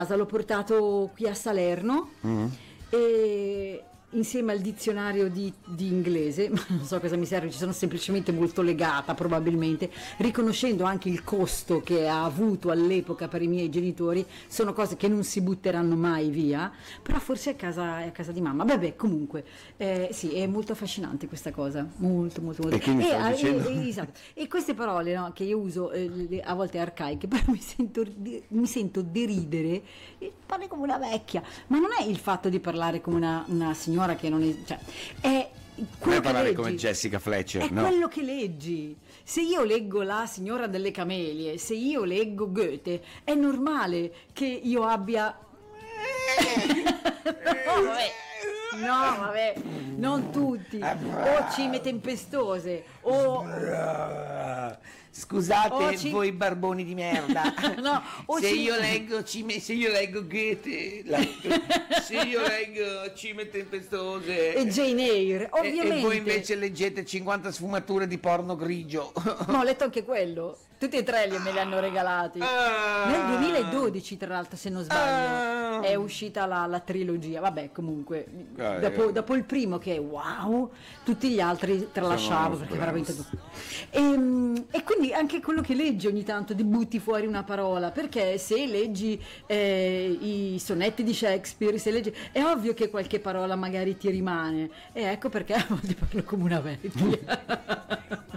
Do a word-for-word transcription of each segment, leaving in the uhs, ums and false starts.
l'ho portato qui a Salerno Mm. e insieme al dizionario di, di inglese, ma non so cosa mi serve, ci sono semplicemente molto legata probabilmente, riconoscendo anche il costo che ha avuto all'epoca per i miei genitori. Sono cose che non si butteranno mai via, però forse è a casa, è a casa di mamma. Vabbè, comunque eh, sì, è molto affascinante questa cosa, molto molto molto. E che mi stai ah, dicendo? e, e- esatto. E queste parole, no, che io uso eh, le- a volte arcaiche, però mi sento, di- mi sento deridere e parli come una vecchia, ma non è il fatto di parlare come una, una signora che non è, cioè, è Non quello è che parlare leggi, come Jessica Fletcher, è no? quello che leggi. Se io leggo La signora delle camelie, se io leggo Goethe, è normale che io abbia no, vabbè. No, vabbè, non tutti. O cime tempestose, o Scusate Oh, ci- voi barboni di merda. No, o se ci- io leggo cime, se io leggo Goethe, la- se io leggo cime tempestose e Jane Eyre, e- ovviamente. e voi invece leggete cinquanta sfumature di porno grigio. No, ho letto anche quello. Tutti e tre li me li hanno regalati. Ah. Nel duemiladodici, tra l'altro, se non sbaglio, Ah. è uscita la, la trilogia. Vabbè, comunque, Ah, dopo, eh. dopo il primo che è wow, tutti gli altri tralasciavo perché bravo. veramente. E, e quindi anche quello che leggi ogni tanto ti butti fuori una parola, perché se leggi eh, i sonetti di Shakespeare, se leggi, è ovvio che qualche parola magari ti rimane. E ecco perché a volte parlo come una vecchia.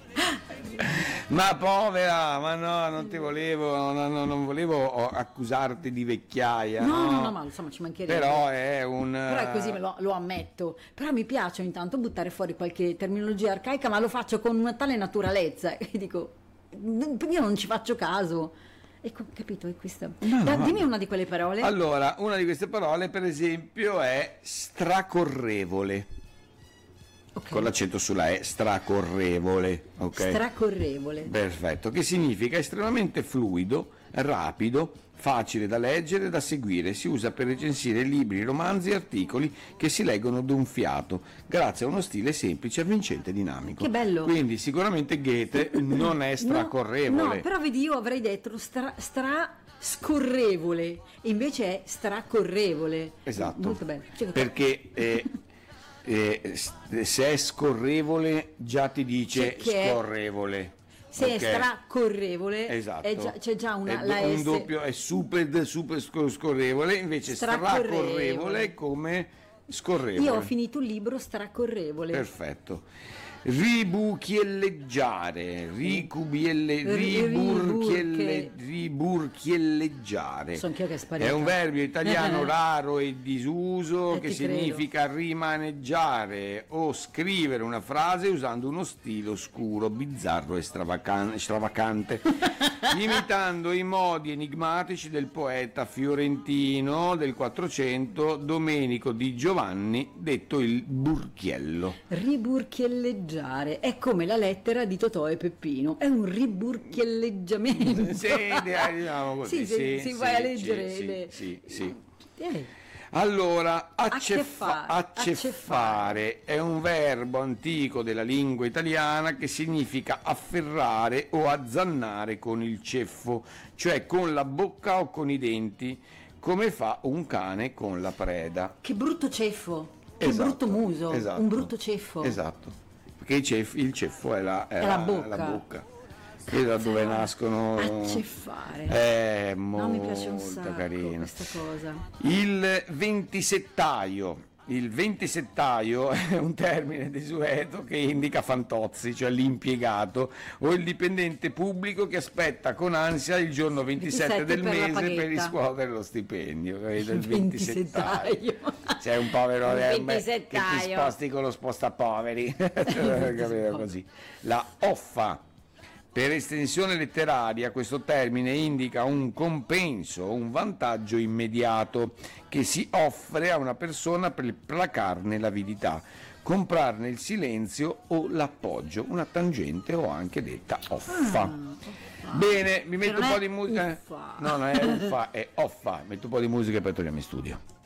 Ma povera, ma no, non ti volevo, no, no, non volevo accusarti di vecchiaia. No, No, no, no, ma insomma ci mancherebbe. Però è un. Però è così, me lo, lo ammetto. Però mi piace ogni tanto buttare fuori qualche terminologia arcaica, ma lo faccio con una tale naturalezza e dico, "N- io non ci faccio caso. Ecco, capito? È questa. No, Da- no, dimmi no. una di quelle parole. Allora, una di queste parole, per esempio, è stracorrevole. Ok. Con l'accento sulla E, stracorrevole. Ok? Stracorrevole. Perfetto, che significa estremamente fluido, rapido, facile da leggere e da seguire. Si usa per recensire libri, romanzi e articoli che si leggono d'un fiato, grazie a uno stile semplice, avvincente e dinamico. Che bello. Quindi sicuramente Goethe non è stracorrevole. No, no, però vedi, io avrei detto stra, stra scorrevole, e invece è stracorrevole. Esatto. Molto bello. Cioè, Perché eh, eh, s- se è scorrevole già ti dice C'è che è- scorrevole. se ok? è stracorrevole, Esatto. è già- c'è già una È la un S. doppio, è super super scor- scorrevole, invece Stracorrevole. stracorrevole come scorrevole. Io ho finito un libro stracorrevole. Perfetto. Ribuchielleggiare, ricubielle, Ri- riburchielle, riburche- riburchielleggiare. So anch'io che è sparito. È un verbo italiano raro e disuso Eh, che ti credo. significa rimaneggiare o scrivere una frase usando uno stile oscuro, bizzarro e stravacan- stravacante, imitando i modi enigmatici del poeta fiorentino del quattrocento Domenico di Giovanni, detto il Burchiello. Riburchielleggiare è come la lettera di Totò e Peppino, è un riburchielleggiamento. Sì, diciamo così. Sì, se, se sì, vai a sì, leggere sì, le... sì, sì. Eh, Allora, acceffa- Acceffare. acceffare è un verbo antico della lingua italiana che significa afferrare o azzannare con il ceffo, cioè con la bocca o con i denti, come fa un cane con la preda. che brutto ceffo, che Esatto, brutto muso, esatto, un brutto ceffo. Esatto, perché il ceffo, il ceffo è, la, è È la bocca. la bocca. Che è da dove nascono. Acceffare. È No, molto mi piace un sacco carino. questa cosa. Il ventisettaio. Il ventisettaio è un termine desueto che indica fantozzi, cioè l'impiegato o il dipendente pubblico che aspetta con ansia il giorno ventisette del ventisette per la mese per paghetta. riscuotere lo stipendio. Capito? Il ventisettaio. ventisettaio. C'è un povero Il eh, beh, che ti ventisettaio. sposti con lo spostapoveri. Capito così. La offa. Per estensione letteraria questo termine indica un compenso o un vantaggio immediato che si offre a una persona per placarne l'avidità, comprarne il silenzio o l'appoggio, una tangente o anche detta offa. Ah, Bene, mi Che metto non un po' è di musica. uffa. No, non è uffa, è offa. Metto un po' di musica e poi torniamo in studio.